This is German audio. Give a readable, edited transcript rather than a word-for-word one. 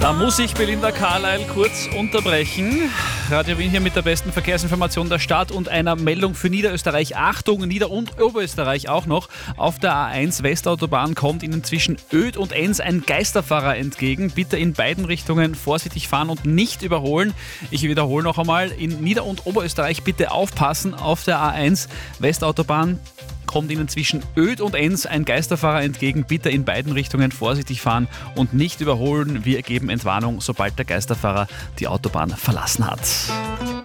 Da muss ich Belinda Carlyle kurz unterbrechen. Radio Wien hier mit der besten Verkehrsinformation der Stadt und einer Meldung für Niederösterreich. Achtung, Nieder- und Oberösterreich auch noch. Auf der A1 Westautobahn kommt Ihnen zwischen Öd und Enns ein Geisterfahrer entgegen. Bitte in beiden Richtungen vorsichtig fahren und nicht überholen. Ich wiederhole noch einmal, in Nieder- und Oberösterreich bitte aufpassen. Auf der A1 Westautobahn kommt Ihnen zwischen Öd und Enns ein Geisterfahrer entgegen. Bitte in beiden Richtungen vorsichtig fahren und nicht überholen. Wir geben Entwarnung, sobald der Geisterfahrer die Autobahn verlassen hat.